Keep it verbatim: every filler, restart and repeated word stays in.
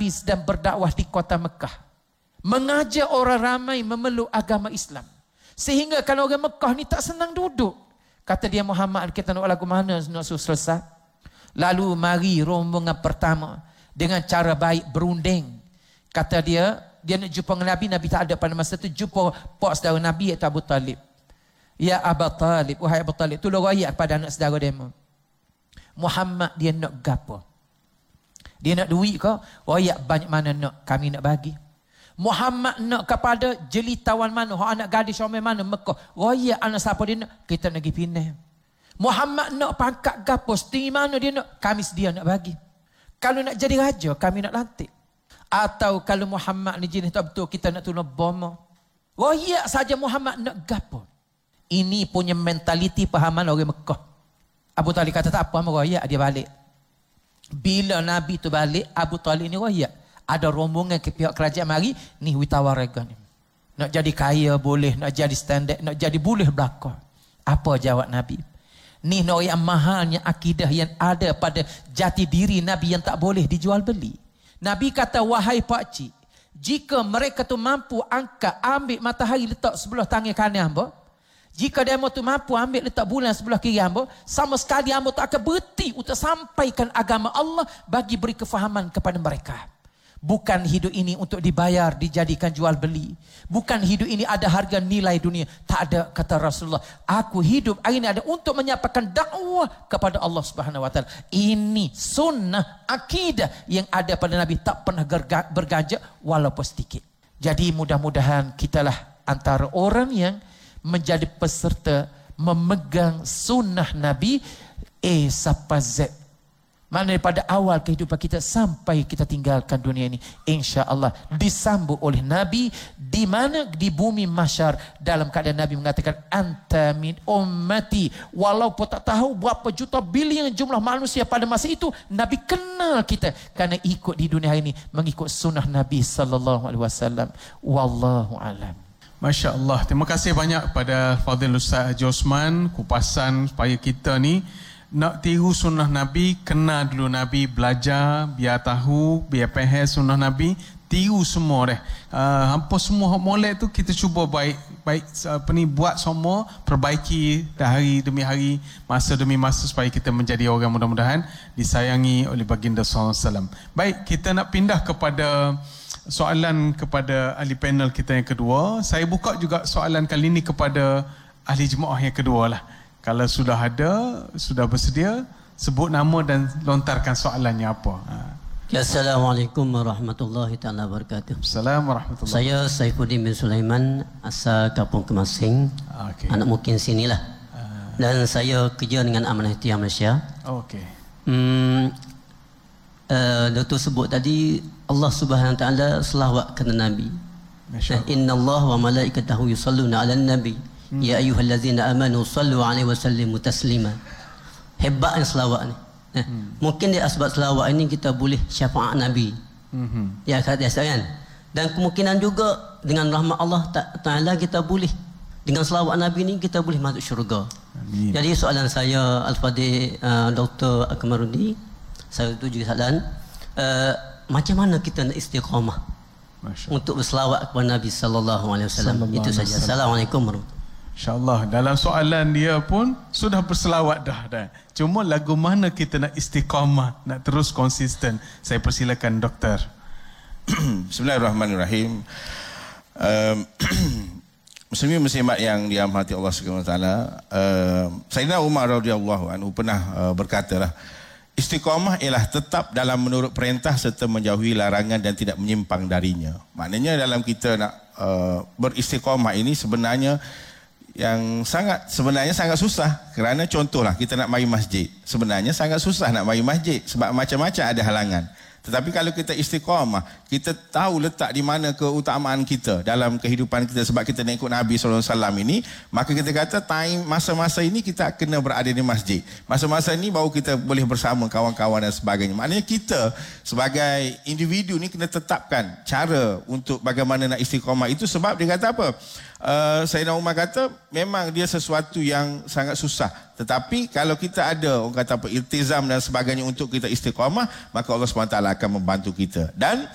Nabi sedang berdakwah di kota Mekah. Mengajar orang ramai memeluk agama Islam. Sehingga kalau orang Mekah ni tak senang duduk. Kata dia, Muhammad, kita nak lagu mana nak suruh selesai? Lalu mari rombongan pertama dengan cara baik berunding. Kata dia, dia nak jumpa dengan Nabi. Nabi tak ada pada masa itu. Jumpa pak saudara Nabi iaitu Abu Talib. Ya Abu Talib, wahai Abu Talib, tolong rakyat pada anak saudara dia. Muhammad dia nak gapo? Dia nak duit ke? Rakyat banyak mana nak, kami nak bagi. Muhammad nak kepada jelitawan mana, hak anak gadis ramai mana Mekah. Rakyat anak siapa dia nak, kita nak pergi Penang. Muhammad nak pangkat gapo, setinggi mana dia nak, kami sedia nak bagi. Kalau nak jadi raja, kami nak lantik. Atau kalau Muhammad ni jenis tak betul, kita nak tolong bom. Rakyat saja Muhammad nak gapo. Ini punya mentaliti pahaman orang Mekah. Abu Talib kata tak apa, rakyat dia balik. Bila Nabi tu balik, Abu Talib ni rakyat. Ada rombongan ke pihak kerajaan mari, ni witawarega ni. Nak jadi kaya boleh, nak jadi standard, nak jadi boleh belakang. Apa jawab Nabi? Ni nak yang mahalnya akidah yang ada pada jati diri Nabi yang tak boleh dijual beli. Nabi kata, wahai pakcik, jika mereka tu mampu angkat, ambil matahari letak sebelah tangan kanan hamba, jika demo tu mampu ambil letak bulan sebelah kiri hamba, sama sekali hamba tak akan berhenti untuk sampaikan agama Allah bagi beri kefahaman kepada mereka. Bukan hidup ini untuk dibayar, dijadikan jual beli. Bukan hidup ini ada harga nilai dunia. Tak ada, kata Rasulullah. Aku hidup hari ini ada untuk menyampaikan dakwah kepada Allah Subhanahu Wa Taala. Ini sunnah akidah yang ada pada Nabi, tak pernah berganjak walaupun sedikit. Jadi mudah-mudahan kitalah antara orang yang menjadi peserta memegang sunnah Nabi A sampai Z. Mana daripada awal kehidupan kita sampai kita tinggalkan dunia ini, insya-Allah disambut oleh Nabi di mana di bumi mahsyar, dalam keadaan Nabi mengatakan anta min ummati. Walaupun tak tahu berapa juta bilion jumlah manusia pada masa itu, Nabi kenal kita kerana ikut di dunia hari ini mengikut sunnah Nabi sallallahu alaihi wasallam. Wallahu alam. Masya Allah. Terima kasih banyak pada Fadil Ustaz Haji Osman, kupasan supaya kita ni nak tiru sunnah Nabi, kenal dulu Nabi, belajar, biar tahu, biar faham sunnah Nabi, tiru semua deh. Uh, hampa semua hak molek tu kita cuba baik baik apa ni buat semua, perbaiki hari demi hari, masa demi masa supaya kita menjadi orang mudah-mudahan disayangi oleh baginda sallallahu alaihi wasallam. Baik, kita nak pindah kepada soalan kepada ahli panel kita yang kedua. Saya buka juga soalan kali ini kepada ahli jemaah yang kedua lah. Kalau sudah ada, sudah bersedia, sebut nama dan lontarkan soalannya apa. Ya, Assalamualaikum warahmatullahi taala wabarakatuh. Assalamualaikum warahmatullahi wabarakatuh. Saya Saifuddin bin Sulaiman, asal Kampung Kemasing. Okay. Anak mungkin sinilah. Uh. Dan saya kerja dengan Amanah Ihtiyar Malaysia. Okey. Hmm, uh, Doktor sebut tadi Allah Subhanahu wa taala selawat kepada Nabi. Inna Allah wa malaikatahu yusalluna 'alan nabi. Hmm. Ya ayyuhallazina amanu sallu alaihi wasallimu taslima. Hebatnya selawat ni. Eh, hmm. Mungkin di asbab selawat ini kita boleh syafaat Nabi. Hmm. Ya kata kan. Dan kemungkinan juga dengan rahmat Allah Taala kita boleh dengan selawat Nabi ni kita boleh masuk syurga. Amin. Jadi soalan saya Al-Fadhil uh, Doktor Akmaruddin, saya tu juga soalan uh, macam mana kita nak istiqamah untuk berselawat kepada Nabi sallallahu alaihi wasallam. Itu saja. Assalamualaikum warahmatullahi wabarakatuh. InsyaAllah dalam soalan dia pun sudah berselawat dah, dah. Cuma lagu mana kita nak istiqamah, nak terus konsisten. Saya persilakan doktor. Bismillahirrahmanirrahim. um, Muslimin muslimat yang dirahmati Allah Subhanahu Wa Taala, uh, Sayyidina Umar radhiyallahu anhu pernah uh, berkata lah, istiqamah ialah tetap dalam menurut perintah serta menjauhi larangan dan tidak menyimpang darinya. Maknanya dalam kita nak uh, beristiqamah ini sebenarnya yang sangat sebenarnya sangat susah, kerana contohlah kita nak mari masjid, sebenarnya sangat susah nak mari masjid sebab macam-macam ada halangan. Tetapi kalau kita istiqamah, kita tahu letak di mana keutamaan kita dalam kehidupan kita sebab kita nak ikut Nabi sallallahu alaihi wasallam ini, maka kita kata time masa-masa ini kita kena berada di masjid. Masa-masa ini baru kita boleh bersama kawan-kawan dan sebagainya. Maknanya kita sebagai individu ni kena tetapkan cara untuk bagaimana nak istiqamah itu, sebab dia kata apa? Uh, Sayyidina Umar kata memang dia sesuatu yang sangat susah, tetapi kalau kita ada orang kata apa iltizam dan sebagainya untuk kita istiqamah, maka Allah subhanahu wa taala akan membantu kita. Dan